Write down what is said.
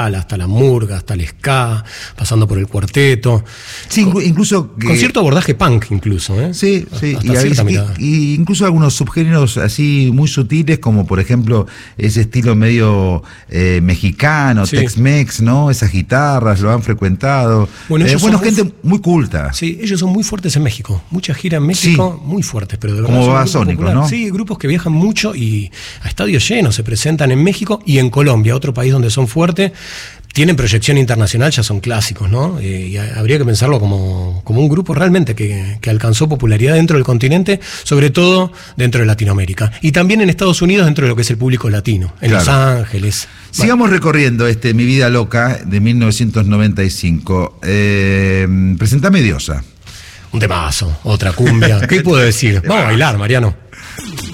hasta la murga, hasta el ska, pasando por el cuarteto. Sí, incluso... Con cierto abordaje punk incluso, ¿eh? Sí, sí. Y incluso algunos subgéneros así muy sutiles, como por ejemplo ese estilo medio mexicano, sí. Tex-Mex, ¿no? Esas guitarras lo han frecuentado. Bueno, gente muy culta. Sí, ellos son muy fuertes en México. Mucha gira en México, sí. Muy fuertes, pero de verdad. Como Babasónicos, ¿no? Sí, grupos que viajan mucho y a estadios llenos se presentan en México y en Colombia, otro país donde son fuertes. Tienen proyección internacional, ya son clásicos, ¿no? Y habría que pensarlo como un grupo realmente que alcanzó popularidad dentro del continente, sobre todo dentro de Latinoamérica. Y también en Estados Unidos dentro de lo que es el público latino, en Los Ángeles. Sigamos recorriendo Mi Vida Loca de 1995. Presentame Diosa. Un temazo, otra cumbia. ¿Qué puedo decir? Vamos a bailar, Mariano.